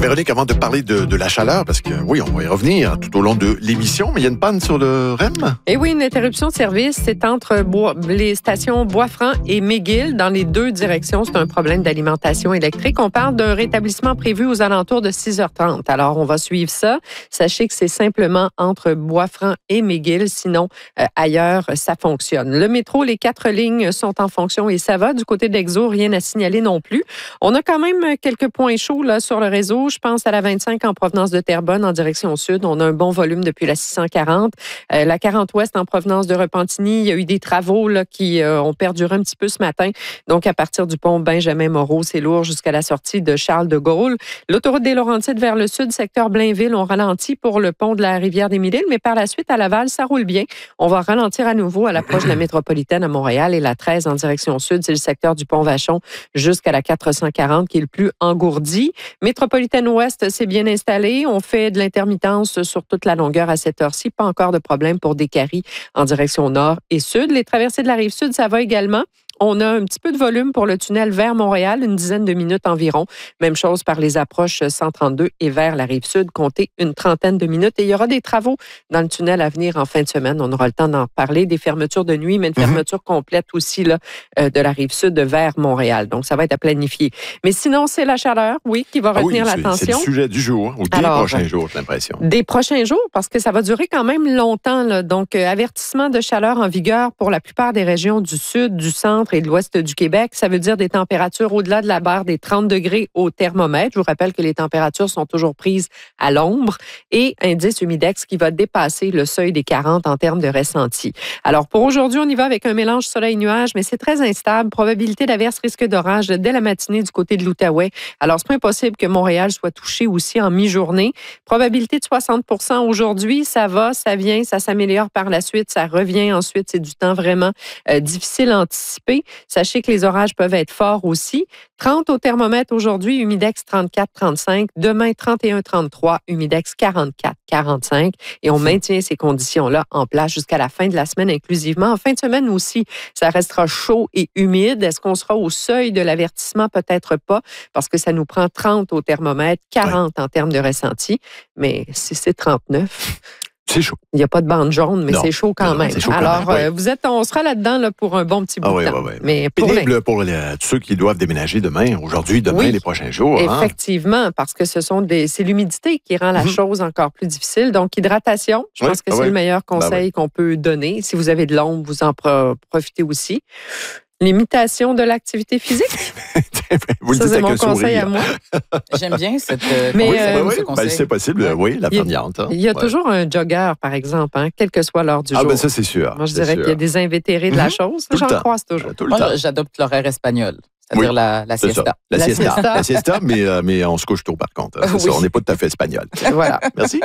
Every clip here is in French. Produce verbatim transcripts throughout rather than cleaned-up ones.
Véronique, avant de parler de, de la chaleur, parce que oui, on va y revenir tout au long de l'émission, mais il y a une panne sur le R E M? Eh oui, une interruption de service, c'est entre Bois, les stations Bois-Franc et McGill, dans les deux directions. C'est un problème d'alimentation électrique. On parle d'un rétablissement prévu aux alentours de six heures trente. Alors, on va suivre ça. Sachez que c'est simplement entre Bois-Franc et McGill. Sinon, euh, ailleurs, ça fonctionne. Le métro, les quatre lignes sont en fonction et ça va. Du côté d'Exo, rien à signaler non plus. On a quand même quelques points chauds là, sur le réseau. Je pense à la vingt-cinq en provenance de Terrebonne en direction sud. On a un bon volume depuis la six cent quarante. Euh, la quarante ouest en provenance de Repentigny, il y a eu des travaux là, qui euh, ont perduré un petit peu ce matin. Donc, à partir du pont Benjamin-Moreau, c'est lourd jusqu'à la sortie de Charles de Gaulle. L'autoroute des Laurentides vers le sud, secteur Blainville, on ralentit pour le pont de la rivière des Mille-Îles, mais par la suite, à Laval, ça roule bien. On va ralentir à nouveau à l'approche de la métropolitaine à Montréal et la treize en direction sud, c'est le secteur du pont Vachon jusqu'à la quatre cent quarante qui est le plus engourdi. Métropolitaine ouest, c'est bien installé. On fait de l'intermittence sur toute la longueur à cette heure-ci. Pas encore de problème pour des caries en direction nord et sud. Les traversées de la rive sud, ça va également. On a un petit peu de volume pour le tunnel vers Montréal, une dizaine de minutes environ. Même chose par les approches cent trente-deux et vers la rive sud, comptez une trentaine de minutes. Et il y aura des travaux dans le tunnel à venir en fin de semaine. On aura le temps d'en parler. Des fermetures de nuit, mais une fermeture mm-hmm. complète aussi là, euh, de la rive sud vers Montréal. Donc, ça va être à planifier. Mais sinon, c'est la chaleur, oui, qui va retenir ah oui, l'attention. C'est le sujet du jour, ou des Alors, prochains jours, j'ai l'impression. Des prochains jours, parce que ça va durer quand même longtemps. Là. Donc, euh, avertissement de chaleur en vigueur pour la plupart des régions du sud, du centre et de l'ouest du Québec. Ça veut dire des températures au-delà de la barre des trente degrés au thermomètre. Je vous rappelle que les températures sont toujours prises à l'ombre et indice humidex qui va dépasser le seuil des quarante en termes de ressenti. Alors, pour aujourd'hui, on y va avec un mélange soleil-nuage, mais c'est très instable. Probabilité d'averse, risque d'orage dès la matinée du côté de l'Outaouais. Alors, c'est pas impossible que Montréal soit touché aussi en mi-journée. Probabilité de soixante pour cent aujourd'hui. Ça va, ça vient, ça s'améliore par la suite, ça revient ensuite. C'est du temps vraiment euh, difficile à anticiper. Sachez que les orages peuvent être forts aussi. trente au thermomètre aujourd'hui, humidex trente-quatre trente-cinq. Demain, trente et un trente-trois, humidex quarante-quatre quarante-cinq. Et on maintient ces conditions-là en place jusqu'à la fin de la semaine inclusivement. En fin de semaine aussi, ça restera chaud et humide. Est-ce qu'on sera au seuil de l'avertissement? Peut-être pas, parce que ça nous prend trente au thermomètre, quarante ouais. en termes de ressenti. Mais si c'est trente-neuf... C'est chaud. Il n'y a pas de bande jaune, mais non. c'est chaud quand non, même. Chaud Alors, quand même, euh, vous êtes, on sera là-dedans là, pour un bon petit bout ah, oui, de temps. Oui, oui. Mais pour pénible les... pour les, tous ceux qui doivent déménager demain, aujourd'hui, demain, oui, les prochains jours. Effectivement, hein? Parce que ce sont des, c'est l'humidité qui rend la mm-hmm. chose encore plus difficile. Donc, hydratation, je oui, pense que ah, c'est oui. le meilleur conseil ben, oui. qu'on peut donner. Si vous avez de l'ombre, vous en pro- profitez aussi. L'imitation de l'activité physique. Vous ça, le dites c'est mon conseil sourire. à moi. J'aime bien cette euh, Mais, oui, euh, oui, ce ben, c'est possible, ouais. oui, la ferniante. Il y a, il y a ouais. toujours un jogger, par exemple, hein, quelle que soit l'heure du ah, jour. Ah, ben ça, c'est sûr. Moi, je c'est dirais sûr. qu'il y a des invétérés de la chose. Tout J'en temps. croise toujours. Tout le Moi, temps. j'adopte l'horaire espagnol. C'est-à-dire oui, la, la siesta. La, la siesta. siesta. La siesta, mais, euh, mais on se couche tôt, par contre. C'est oui. ça, on n'est pas tout à fait espagnol. Voilà. Merci.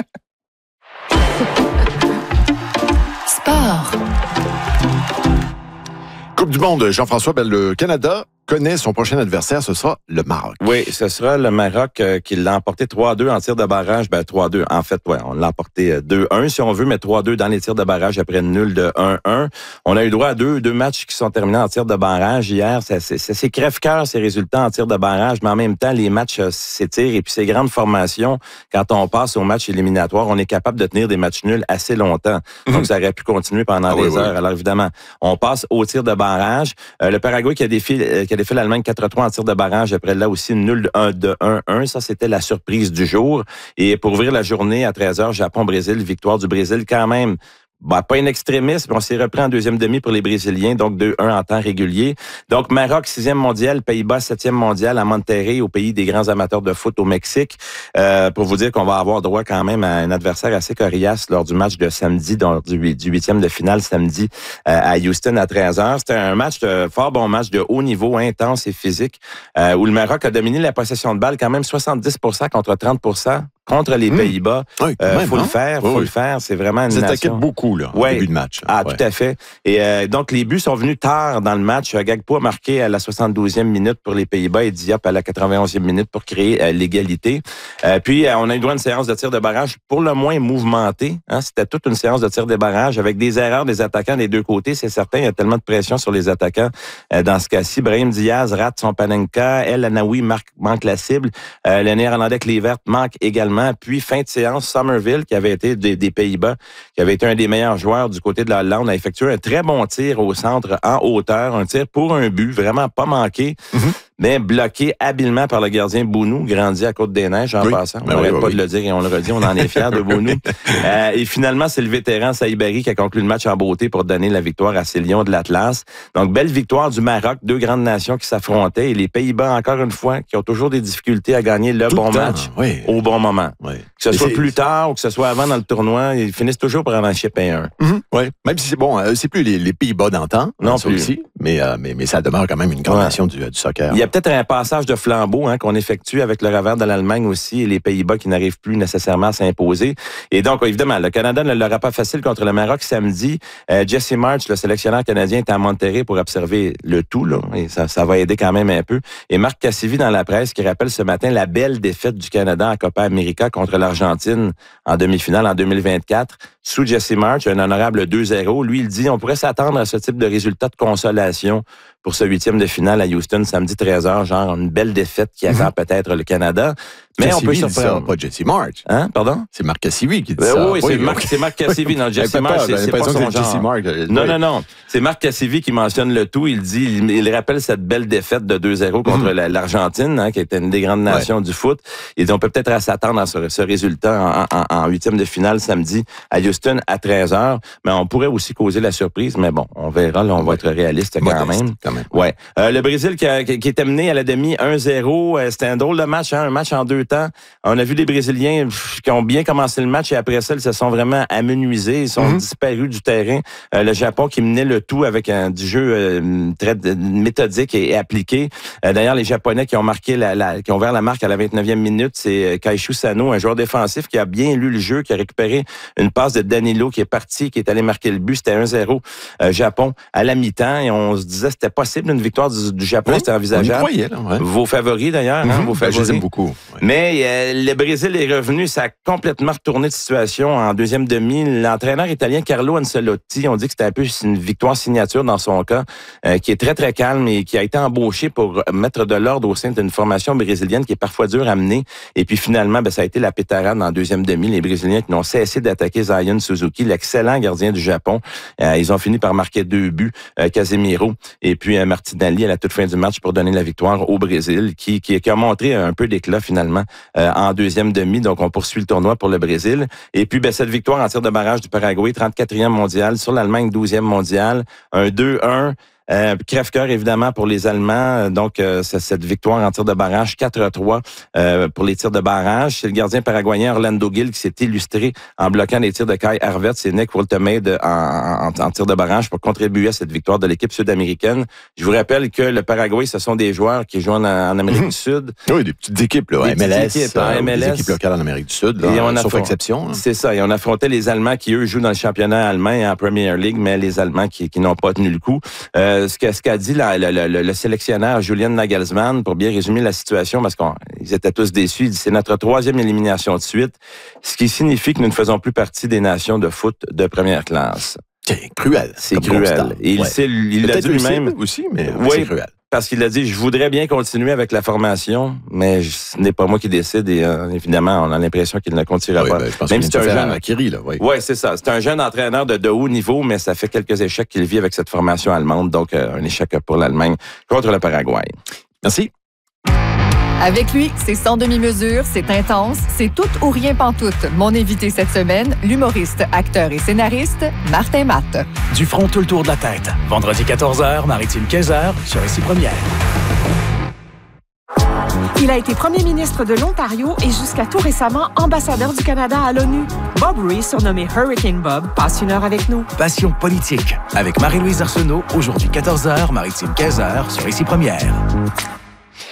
Sport. Coupe du monde, Jean-François, ben, le Canada connaît son prochain adversaire, ce sera le Maroc. Oui, ce sera le Maroc euh, qui l'a emporté trois à deux en tir de barrage. Ben trois à deux, en fait, ouais, on l'a emporté deux à un si on veut, mais trois à deux dans les tirs de barrage après une nulle de un à un. On a eu droit à deux, deux matchs qui sont terminés en tir de barrage hier. C'est, c'est, c'est, c'est crève-cœur ces résultats en tir de barrage, mais en même temps, les matchs euh, s'étirent et puis ces grandes formations, quand on passe au match éliminatoire, on est capable de tenir des matchs nuls assez longtemps. Mm-hmm. Donc, ça aurait pu continuer pendant ah, des oui, heures. Oui. Alors, évidemment, on passe au tir de barrage. Euh, le Paraguay qui a défié, euh, qui a défié l'Allemagne quatre à trois en tir de barrage. Après là aussi, une nulle de un à un. Ça, c'était la surprise du jour. Et pour ouvrir la journée à treize heures, Japon-Brésil, victoire du Brésil quand même. Ben, pas une extrémiste, mais on s'est repris en deuxième demi pour les Brésiliens, donc deux à un en temps régulier. Donc, Maroc, sixième mondial, Pays-Bas, septième mondial à Monterrey, au pays des grands amateurs de foot au Mexique. Euh, pour vous dire qu'on va avoir droit quand même à un adversaire assez coriace lors du match de samedi, donc du, du huitième de finale samedi euh, à Houston à treize heures. C'était un match de fort bon match de haut niveau, intense et physique, euh, où le Maroc a dominé la possession de balle quand même soixante-dix pour cent contre trente pour cent contre les mmh. Pays-Bas. Oui, euh, même, faut hein? le faire, faut oui. le faire. C'est vraiment une Ils nation. attaquaient beaucoup, là, ouais. au début de match. Ah, ouais. tout à fait. Et euh, donc, les buts sont venus tard dans le match. Gagpo a marqué à la soixante-douzième minute pour les Pays-Bas et Diop à la quatre-vingt-onzième minute pour créer euh, l'égalité. Euh, puis, euh, on a eu droit à une séance de tir de barrage pour le moins mouvementée. Hein? C'était toute une séance de tir de barrage avec des erreurs des attaquants des deux côtés. C'est certain, il y a tellement de pression sur les attaquants. Euh, dans ce cas-ci, Brahim Diaz rate son Panenka. El Anaoui marque, manque la cible. Euh, le Néerlandais Kluivert manque également. Puis, fin de séance, Somerville, qui avait été des, des Pays-Bas, qui avait été un des meilleurs joueurs du côté de la Hollande, a effectué un très bon tir au centre en hauteur. Un tir pour un but, vraiment pas manqué. Mm-hmm. Mais bloqué habilement par le gardien Bounou, grandi à Côte-des-Neiges en oui. passant. On ben n'arrête oui, pas oui. de le dire et on le redit, on en est fiers de Bounou. Euh, et finalement, c'est le vétéran Saïbari qui a conclu le match en beauté pour donner la victoire à ces Lions de l'Atlas. Donc, belle victoire du Maroc, deux grandes nations qui s'affrontaient et les Pays-Bas, encore une fois, qui ont toujours des difficultés à gagner le Tout bon le temps, match oui. au bon moment. Oui. Que ce Et soit c'est... plus tard ou que ce soit avant dans le tournoi, ils finissent toujours par en chipper un. Mm-hmm. Oui, même si c'est bon, euh, c'est plus les, les Pays-Bas d'antan, non ça plus. aussi, mais, euh, mais, mais ça demeure quand même une grande ouais. nation du, du soccer. Il y a peut-être un passage de flambeau hein, qu'on effectue avec le revers de l'Allemagne aussi et les Pays-Bas qui n'arrivent plus nécessairement à s'imposer. Et donc, évidemment, le Canada ne l'aura pas facile contre le Maroc samedi. Euh, Jesse March, le sélectionneur canadien, est à Monterrey pour observer le tout, là, et ça, ça va aider quand même un peu. Et Marc Cassivi dans la presse qui rappelle ce matin la belle défaite du Canada en Copa América contre l'Argentine en demi-finale en deux mille vingt-quatre. Sous Jesse March, un honorable deux zéro. Lui, il dit on pourrait s'attendre à ce type de résultat de consolation pour ce huitième de finale à Houston samedi treize heures, genre une belle défaite qui attend mm-hmm. peut-être le Canada. Mais Cassivi on peut dit surprendre. ça, pas Jesse March. Hein, pardon? C'est Marc Cassivi qui dit ben, ça. Oui, oui, c'est Marc, c'est Marc Cassivi. Non, Jesse March, c'est, c'est pas son genre. Jesse March, non, oui. non, non. C'est Marc Cassivi qui mentionne le tout. Il dit, il, il rappelle cette belle défaite de deux zéro contre mm-hmm. l'Argentine, hein, qui était une des grandes nations ouais. du foot. Il dit, on peut peut-être s'attendre à ce, ce résultat en, en, en huitième de finale samedi à Houston à treize heures. Mais on pourrait aussi causer la surprise. Mais bon, on verra. Là, on va être réaliste quand Modeste, même. Quand même. Ouais. Euh, le Brésil qui, a, qui, qui était mené à la demi un zéro. Euh, c'était un drôle de match, hein, un match en deux temps. On a vu des Brésiliens pff, qui ont bien commencé le match et après ça, ils se sont vraiment amenuisés. Ils sont mm-hmm. disparus du terrain. Euh, le Japon qui menait le tout avec un du jeu euh, très méthodique et, et appliqué. Euh, d'ailleurs, les Japonais qui ont marqué la, la, qui ont ouvert la marque à la vingt-neuvième minute, c'est Kaishu Sano, un joueur défensif qui a bien lu le jeu, qui a récupéré une passe de Danilo qui est parti, qui est allé marquer le but. C'était un zéro euh, Japon à la mi-temps et on se disait c'était possible une victoire du, du Japon, oui, c'était envisageable. On y croyait, là, ouais. Vos favoris d'ailleurs, mm-hmm. hein, vos favoris. Ben, je les aime beaucoup. Ouais. Mais euh, le Brésil est revenu, ça a complètement retourné de situation en deuxième demi. L'entraîneur italien Carlo Ancelotti, on dit que c'était un peu une victoire signature dans son cas, euh, qui est très très calme et qui a été embauché pour mettre de l'ordre au sein d'une formation brésilienne qui est parfois dure à mener. Et puis finalement, ben, ça a été la pétarade en deuxième demi. Les Brésiliens qui n'ont cessé d'attaquer Zion Suzuki, l'excellent gardien du Japon. Euh, ils ont fini par marquer deux buts, euh, Casemiro et puis euh, Martinelli à la toute fin du match pour donner la victoire au Brésil, qui, qui, qui a montré un peu d'éclat finalement euh, en deuxième demi. Donc on poursuit le tournoi pour le Brésil. Et puis ben, cette victoire en tir de barrage du Paraguay, trente-quatrième mondial, sur l'Allemagne, douzième mondial, un deux un. Euh, crève-cœur, évidemment, pour les Allemands. Donc, euh, c'est cette victoire en tir de barrage, quatre à trois euh, pour les tirs de barrage. C'est le gardien paraguayen Orlando Gil qui s'est illustré en bloquant les tirs de Kai Havertz. C'est Nick Woltemade en, en, en tir de barrage pour contribuer à cette victoire de l'équipe sud-américaine. Je vous rappelle que le Paraguay, ce sont des joueurs qui jouent en, en Amérique mmh. du Sud. Oui, des petites équipes, là. Des M L S, équipes, hein, M L S. Des équipes locales en Amérique du Sud, là, et on sauf affronte, exception. Hein. C'est ça. Et on affrontait les Allemands qui, eux, jouent dans le championnat allemand et en Premier League, mais les Allemands qui, qui n'ont pas tenu le coup. Euh, ce qu'a ce qu'a dit La, le, le, le sélectionneur Julian Nagelsmann, pour bien résumer la situation, parce qu'ils étaient tous déçus, il dit c'est notre troisième élimination de suite, ce qui signifie que nous ne faisons plus partie des nations de foot de première classe. C'est cruel. C'est cruel. Constant. Et il, ouais. sait, il l'a dit lui-même. Aussi, mais oui, c'est cruel. Parce qu'il a dit, je voudrais bien continuer avec la formation, mais ce n'est pas moi qui décide et euh, évidemment, on a l'impression qu'il ne continuera oui, pas. Ben, je pense Même si c'est un jeune Akiri, là, oui. Oui, c'est ça. C'est un jeune entraîneur de, de haut niveau, mais ça fait quelques échecs qu'il vit avec cette formation allemande. Donc, euh, un échec pour l'Allemagne contre le Paraguay. Merci. Avec lui, c'est sans demi-mesure, c'est intense, c'est tout ou rien pantoute. Mon invité cette semaine, l'humoriste, acteur et scénariste, Martin Matt. Du front tout le tour de la tête. Vendredi quatorze heures, Maritime quinze heures, sur Ici Première. Il a été premier ministre de l'Ontario et jusqu'à tout récemment ambassadeur du Canada à l'ONU. Bob Rees, surnommé Hurricane Bob, passe une heure avec nous. Passion politique, avec Marie-Louise Arsenault, aujourd'hui quatorze heures, Maritime quinze heures, sur Ici Première. six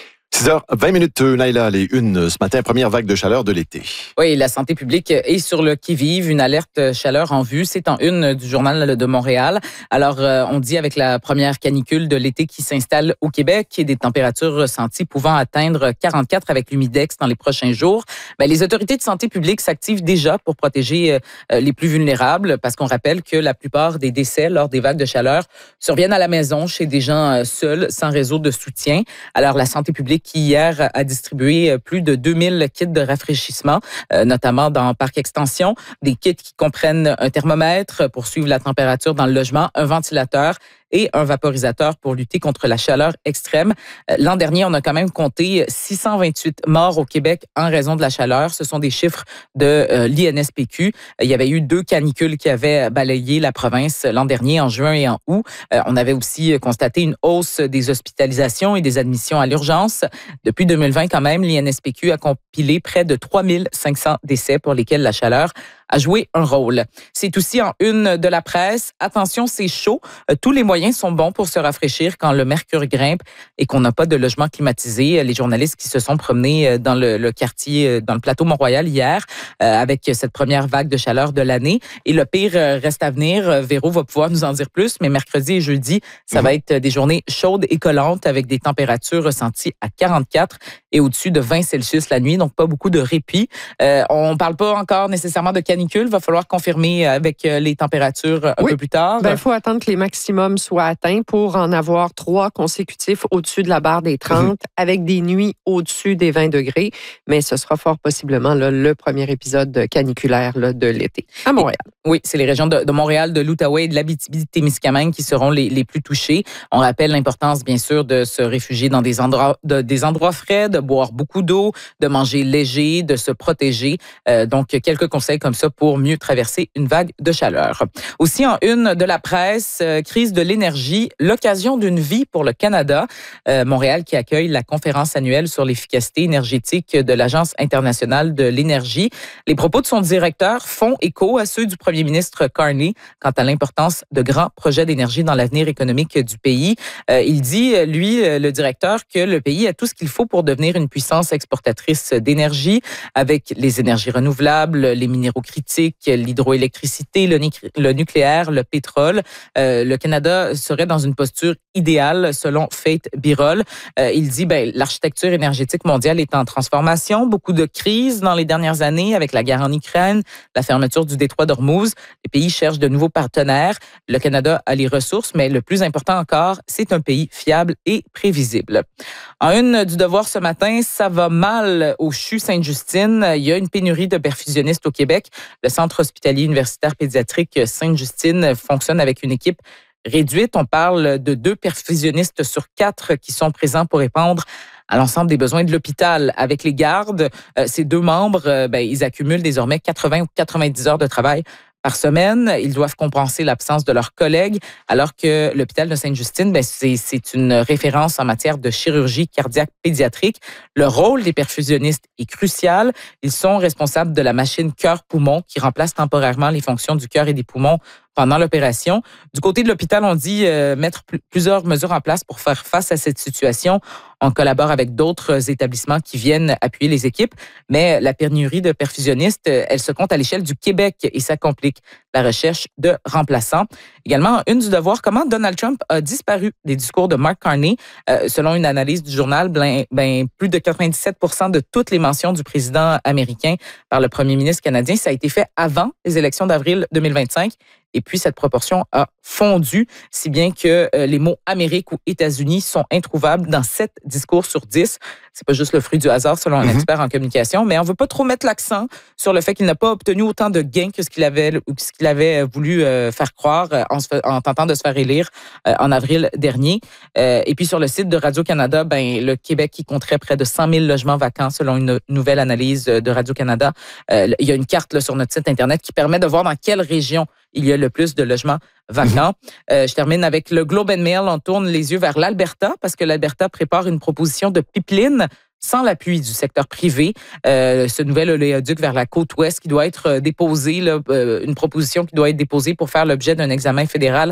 six heures vingt minutes, Naïla, les une ce matin, première vague de chaleur de l'été. Oui, la santé publique est sur le qui-vive. Une alerte chaleur en vue. C'est en une du Journal de Montréal. Alors, euh, on dit avec la première canicule de l'été qui s'installe au Québec et des températures ressenties pouvant atteindre quarante-quatre avec l'humidex dans les prochains jours, ben, les autorités de santé publique s'activent déjà pour protéger euh, les plus vulnérables parce qu'on rappelle que la plupart des décès lors des vagues de chaleur surviennent à la maison chez des gens euh, seuls, sans réseau de soutien. Alors, la santé publique qui, hier, a distribué plus de deux mille kits de rafraîchissement, euh, notamment dans Parc Extension, des kits qui comprennent un thermomètre pour suivre la température dans le logement, un ventilateur et un vaporisateur pour lutter contre la chaleur extrême. L'an dernier, on a quand même compté six cent vingt-huit morts au Québec en raison de la chaleur. Ce sont des chiffres de euh, l'I N S P Q. Il y avait eu deux canicules qui avaient balayé la province l'an dernier, en juin et en août. Euh, on avait aussi constaté une hausse des hospitalisations et des admissions à l'urgence. Depuis deux mille vingt, quand même, l'I N S P Q a compilé près de trois mille cinq cents décès pour lesquels la chaleur a joué un rôle. C'est aussi en une de la presse. Attention, c'est chaud. Euh, tous les moyens sont bons pour se rafraîchir quand le mercure grimpe et qu'on n'a pas de logement climatisé. Les journalistes qui se sont promenés dans le, le quartier, dans le plateau Mont-Royal hier, euh, avec cette première vague de chaleur de l'année. Et le pire reste à venir. Véro va pouvoir nous en dire plus, mais mercredi et jeudi, ça mmh. va être des journées chaudes et collantes avec des températures ressenties à quarante-quatre et au-dessus de vingt Celsius la nuit, donc pas beaucoup de répit. Euh, on ne parle pas encore nécessairement de canicule. Il va falloir confirmer avec les températures un oui. peu plus tard. Il faut attendre que les maximums soient atteints pour en avoir trois consécutifs au-dessus de la barre des trente, mmh. avec des nuits au-dessus des vingt degrés. Mais ce sera fort possiblement là, le premier épisode caniculaire là, de l'été à Montréal. Et, oui, c'est les régions de, de Montréal, de l'Outaouais et de l'Abitibi-Témiscamingue qui seront les, les plus touchées. On rappelle l'importance, bien sûr, de se réfugier dans des endroits, de, des endroits frais, de boire beaucoup d'eau, de manger léger, de se protéger. Euh, donc, quelques conseils comme ça pour mieux traverser une vague de chaleur. Aussi en une de la presse, euh, crise de l'énergie, l'occasion d'une vie pour le Canada. Euh, Montréal qui accueille la conférence annuelle sur l'efficacité énergétique de l'Agence internationale de l'énergie. Les propos de son directeur font écho à ceux du premier ministre Carney quant à l'importance de grands projets d'énergie dans l'avenir économique du pays. Euh, il dit, lui, le directeur, que le pays a tout ce qu'il faut pour devenir une puissance exportatrice d'énergie avec les énergies renouvelables, les minéraux critiques, l'hydroélectricité, le, nu- le nucléaire, le pétrole. Euh, le Canada serait dans une posture idéale selon Faith Birol. Euh, il dit ben l'architecture énergétique mondiale est en transformation, beaucoup de crises dans les dernières années avec la guerre en Ukraine, la fermeture du détroit d'Ormuz. Les pays cherchent de nouveaux partenaires. Le Canada a les ressources, mais le plus important encore, c'est un pays fiable et prévisible. En une du Devoir ce matin, ça va mal au C H U Sainte-Justine. Il y a une pénurie de perfusionnistes au Québec. Le Centre hospitalier universitaire pédiatrique Sainte-Justine fonctionne avec une équipe réduite. On parle de deux perfusionnistes sur quatre qui sont présents pour répondre à l'ensemble des besoins de l'hôpital. Avec les gardes, euh, ces deux membres, euh, ben, ils accumulent désormais quatre-vingts ou quatre-vingt-dix heures de travail par semaine. Ils doivent compenser l'absence de leurs collègues, alors que l'hôpital de Sainte-Justine, ben, c'est, c'est une référence en matière de chirurgie cardiaque pédiatrique. Le rôle des perfusionnistes est crucial. Ils sont responsables de la machine cœur-poumon qui remplace temporairement les fonctions du cœur et des poumons pendant l'opération. Du côté de l'hôpital, on dit euh, mettre pl- plusieurs mesures en place pour faire face à cette situation. On collabore avec d'autres établissements qui viennent appuyer les équipes, mais la pénurie de perfusionnistes, elle se compte à l'échelle du Québec et ça complique la recherche de remplaçants. Également, une du Devoir, comment Donald Trump a disparu des discours de Mark Carney. Euh, selon une analyse du journal, ben, ben, plus de quatre-vingt-dix-sept pour cent de toutes les mentions du président américain par le premier ministre canadien, ça a été fait avant les élections d'avril deux mille vingt-cinq. Et puis, cette proportion a fondu, si bien que euh, les mots Amérique ou États-Unis sont introuvables dans sept discours sur dix. C'est pas juste le fruit du hasard, selon un mm-hmm. expert en communication, mais on veut pas trop mettre l'accent sur le fait qu'il n'a pas obtenu autant de gains que ce qu'il avait, ou ce qu'il avait voulu euh, faire croire euh, en, se, en tentant de se faire élire euh, en avril dernier. Euh, et puis, sur le site de Radio-Canada, ben, le Québec qui compterait près de cent mille logements vacants, selon une nouvelle analyse de Radio-Canada. Euh, il y a une carte là, sur notre site Internet qui permet de voir dans quelle région il y a le plus de logements vacants. Mm-hmm. Euh, je termine avec le Globe and Mail. On tourne les yeux vers l'Alberta parce que l'Alberta prépare une proposition de pipeline sans l'appui du secteur privé. Euh, ce nouvel oléoduc vers la côte ouest qui doit être déposé, là, euh, une proposition qui doit être déposée pour faire l'objet d'un examen fédéral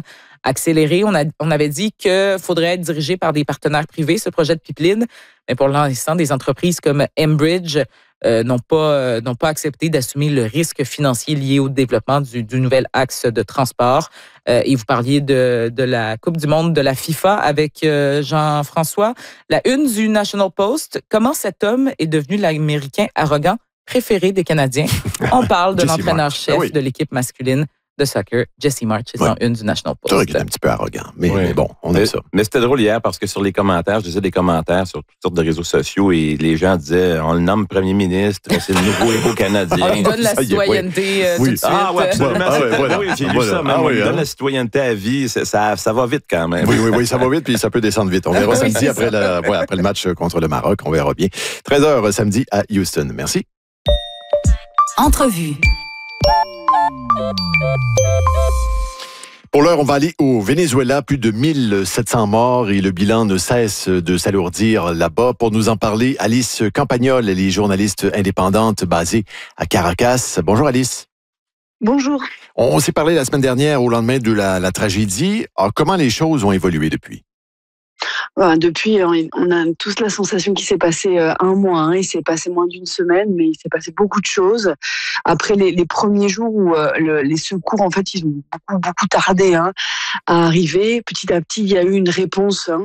accélérer. On, a, on avait dit qu'il faudrait être dirigé par des partenaires privés, ce projet de pipeline. Mais pour l'instant, des entreprises comme Enbridge euh, n'ont pas, euh, n'ont pas accepté d'assumer le risque financier lié au développement du, du nouvel axe de transport. Euh, et vous parliez de, de la Coupe du monde de la FIFA avec euh, Jean-François. La une du National Post, comment cet homme est devenu l'Américain arrogant préféré des Canadiens? On parle de l'entraîneur-chef ah oui. de l'équipe masculine de soccer, Jesse March, c'est en une du National Post. C'est vrai qu'il est un petit peu arrogant, mais, oui. mais bon, on mais, aime ça. Mais c'était drôle hier parce que sur les commentaires, je disais des commentaires sur toutes sortes de réseaux sociaux et les gens disaient, on le nomme premier ministre, c'est le nouveau héros canadien. On lui donne la citoyenneté euh, oui. tout de suite. Ah oui, absolument. Ah, ouais, voilà. Oui, j'ai lu ça, mais ah, on oui, lui donne hein. la citoyenneté à vie, ça, ça va vite quand même. Oui, oui, oui, ça va vite, puis ça peut descendre vite. On verra oui, samedi après, la, ouais, après le match contre le Maroc, on verra bien. treize heures samedi à Houston. Merci. Entrevue. Pour l'heure, on va aller au Venezuela. Plus de mille sept cents morts et le bilan ne cesse de s'alourdir là-bas. Pour nous en parler, Alice Campagnol, elle est journaliste indépendante basée à Caracas. Bonjour Alice. Bonjour. On s'est parlé la semaine dernière au lendemain de la, la tragédie. Alors, comment les choses ont évolué depuis? Enfin, depuis, on a tous la sensation qu'il s'est passé un mois. Hein. Il s'est passé moins d'une semaine, mais il s'est passé beaucoup de choses. Après les, les premiers jours où euh, le, les secours, en fait, ils ont beaucoup, beaucoup tardé hein, à arriver. Petit à petit, il y a eu une réponse hein,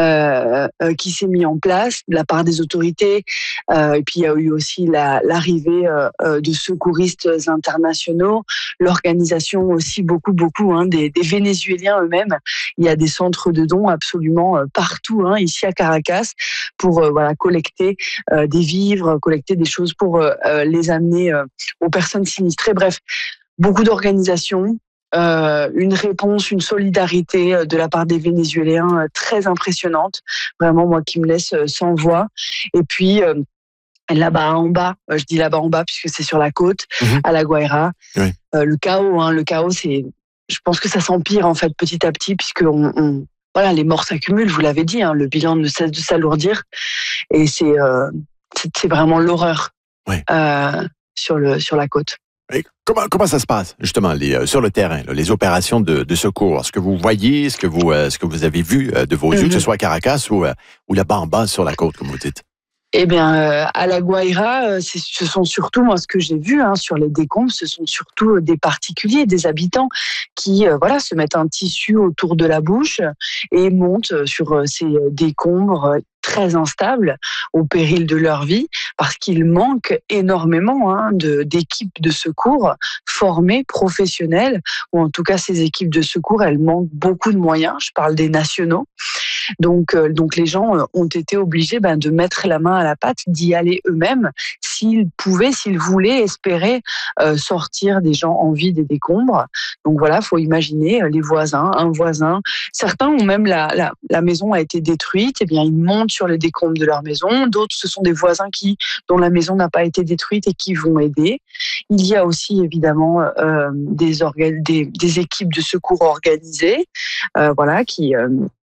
euh, euh, qui s'est mise en place de la part des autorités. Euh, et puis, il y a eu aussi la, l'arrivée euh, de secouristes internationaux, l'organisation aussi beaucoup, beaucoup hein, des, des Vénézuéliens eux-mêmes. Il y a des centres de dons absolument euh, partout, hein, ici à Caracas, pour euh, voilà, collecter euh, des vivres, collecter des choses pour euh, les amener euh, aux personnes sinistrées. Bref, beaucoup d'organisations, euh, une réponse, une solidarité de la part des Vénézuéliens euh, très impressionnante. Vraiment, moi, qui me laisse euh, sans voix. Et puis, euh, là-bas en bas, euh, je dis là-bas en bas puisque c'est sur la côte, mmh. à La Guaira, oui. euh, le chaos, hein, le chaos, c'est, je pense que ça s'empire en fait petit à petit puisque on, on voilà, les morts s'accumulent, vous l'avez dit, hein, le bilan ne cesse de s'alourdir et c'est, euh, c'est, c'est vraiment l'horreur oui. euh, sur, le, sur la côte. Et comment, comment ça se passe, justement, les, euh, sur le terrain, là, les opérations de, de secours? Ce que vous voyez, ce que vous, euh, ce que vous avez vu euh, de vos mm-hmm. yeux, que ce soit à Caracas ou, euh, ou là-bas en bas sur la côte, comme vous dites? Eh bien, euh, à La Guaira, c'est, ce sont surtout, moi, ce que j'ai vu hein, sur les décombres, ce sont surtout des particuliers, des habitants qui, euh, voilà, se mettent un tissu autour de la bouche et montent sur ces décombres très instables, au péril de leur vie, parce qu'il manque énormément hein, de, d'équipes de secours formées, professionnelles, ou en tout cas ces équipes de secours, elles manquent beaucoup de moyens, je parle des nationaux. Donc, euh, donc les gens ont été obligés ben, de mettre la main à la pâte, d'y aller eux-mêmes, s'ils pouvaient, s'ils voulaient espérer euh, sortir des gens en vie des décombres. Donc voilà, faut imaginer les voisins, un voisin. Certains ont même la, la, la maison a été détruite, et bien ils montent sur les décombres de leur maison. D'autres, ce sont des voisins qui, dont la maison n'a pas été détruite et qui vont aider. Il y a aussi évidemment euh, des, orga- des, des équipes de secours organisées, euh, voilà, qui euh,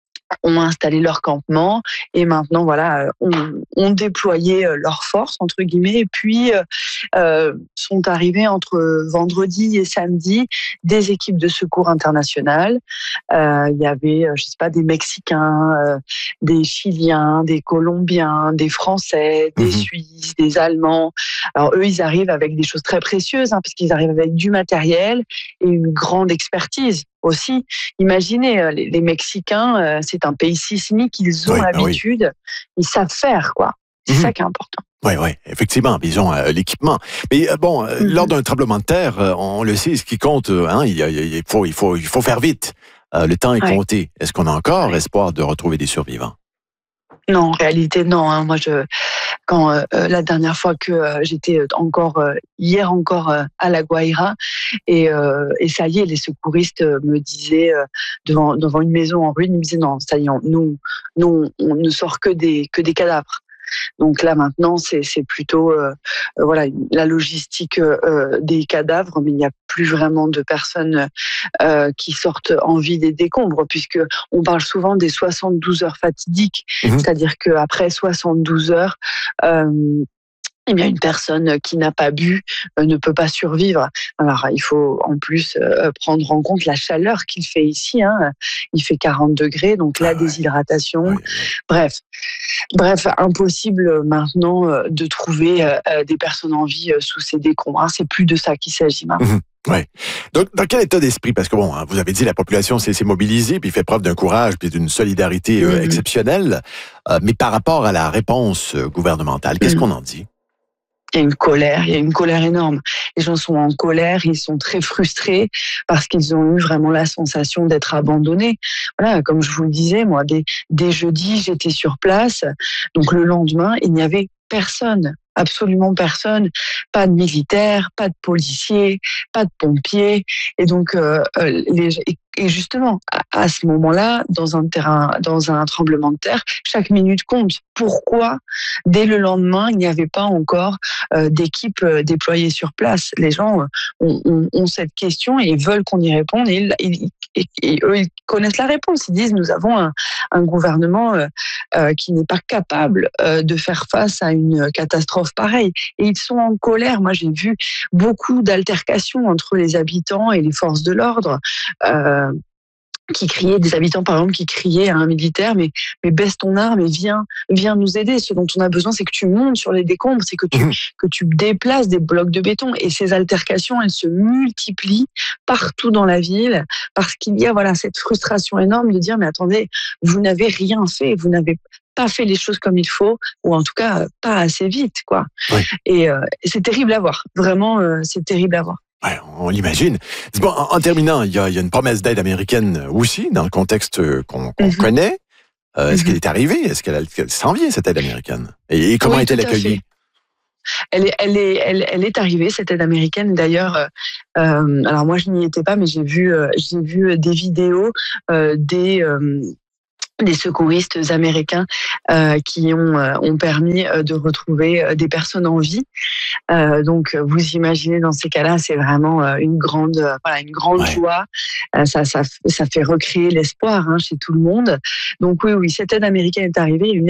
ont installé leur campement et maintenant voilà ont, ont déployé leurs forces entre guillemets et puis euh, sont arrivés entre vendredi et samedi des équipes de secours internationales. Euh, il y avait je sais pas des Mexicains, euh, des Chiliens, des Colombiens, des Français, des mmh. Suisses, des Allemands. Alors eux ils arrivent avec des choses très précieuses hein, parce qu'ils arrivent avec du matériel et une grande expertise. Aussi, imaginez, les, les Mexicains, euh, c'est un pays sismique, ils ont oui, l'habitude, oui. ils savent faire, quoi. C'est mmh. ça qui est important. Oui, oui, effectivement, ils ont euh, l'équipement. Mais euh, bon, euh, mmh. lors d'un tremblement de terre, euh, on le sait, ce qui compte, hein, il, il, faut, il, faut, il faut faire vite. Euh, le temps est ouais. compté. Est-ce qu'on a encore ouais. espoir de retrouver des survivants? Non, en réalité, non. Hein. Moi, je, quand euh, la dernière fois que euh, j'étais encore euh, hier encore euh, à La Guaira, et, euh, et ça y est, les secouristes me disaient euh, devant devant une maison en ruine, ils me disaient non, ça y est, on, nous, nous, on ne sort que des que des cadavres. Donc là maintenant c'est c'est plutôt euh, euh, voilà la logistique euh, des cadavres, mais il n'y a plus vraiment de personnes euh, qui sortent en vie des décombres puisque on parle souvent des soixante-douze heures fatidiques, mmh. c'est-à-dire que après soixante-douze heures euh, eh bien, une personne qui n'a pas bu euh, ne peut pas survivre. Alors, il faut en plus euh, prendre en compte la chaleur qu'il fait ici. Hein. Il fait quarante degrés, donc la Ah ouais. déshydratation. Oui. Bref, bref, impossible maintenant euh, de trouver euh, des personnes en vie euh, sous ces décombres. Hein. C'est plus de ça qu'il s'agit maintenant. Mmh. Oui. Donc, dans quel état d'esprit? Parce que, bon, hein, vous avez dit la population s'est, s'est mobilisée, puis fait preuve d'un courage, puis d'une solidarité euh, Mmh. exceptionnelle. Euh, mais par rapport à la réponse euh, gouvernementale, qu'est-ce Mmh. qu'on en dit? Il y a une colère, il y a une colère énorme. Les gens sont en colère, ils sont très frustrés parce qu'ils ont eu vraiment la sensation d'être abandonnés. Voilà, comme je vous le disais, moi, dès, dès jeudi, j'étais sur place. Donc le lendemain, il n'y avait personne, absolument personne. Pas de militaires, pas de policiers, pas de pompiers. Et donc, euh, les, et justement, à, à ce moment-là, dans un terrain, dans un tremblement de terre, chaque minute compte. Pourquoi, dès le lendemain, il n'y avait pas encore euh, d'équipe euh, déployée sur place? Les gens euh, ont, ont, ont cette question et veulent qu'on y réponde. Et, ils, ils, et, et eux, ils connaissent la réponse. Ils disent, nous avons un, un gouvernement euh, euh, qui n'est pas capable euh, de faire face à une catastrophe pareille. Et ils sont en colère. Moi, j'ai vu beaucoup d'altercations entre les habitants et les forces de l'ordre. Euh, qui criaient, des habitants par exemple qui criaient à un militaire, mais, mais baisse ton arme et viens, viens nous aider. Ce dont on a besoin, c'est que tu montes sur les décombres, c'est que tu, mmh. que tu déplaces des blocs de béton. Et ces altercations, elles se multiplient partout dans la ville parce qu'il y a voilà cette frustration énorme de dire, mais attendez, vous n'avez rien fait, vous n'avez pas fait les choses comme il faut, ou en tout cas pas assez vite, quoi. Oui. Et, euh, et c'est terrible à voir. Vraiment, euh, c'est terrible à voir. Ouais, on l'imagine. Bon, en, en terminant, il y, a, il y a une promesse d'aide américaine aussi, dans le contexte qu'on, qu'on mm-hmm. connaît. Euh, est-ce mm-hmm. qu'elle est arrivée? Est-ce qu'elle, qu'elle s'en vient, cette aide américaine? Et, et comment oui, est-elle accueillie? Elle est, elle, est, elle, elle est arrivée, cette aide américaine. D'ailleurs, euh, alors moi, je n'y étais pas, mais j'ai vu, euh, j'ai vu des vidéos euh, des... Euh, des secouristes américains euh, qui ont, euh, ont permis euh, de retrouver euh, des personnes en vie. Euh, donc, vous imaginez, dans ces cas-là, c'est vraiment euh, une grande, euh, voilà, une grande ouais. joie. Euh, ça, ça, ça fait recréer l'espoir hein, chez tout le monde. Donc, oui, oui, cette aide américaine est arrivée. Une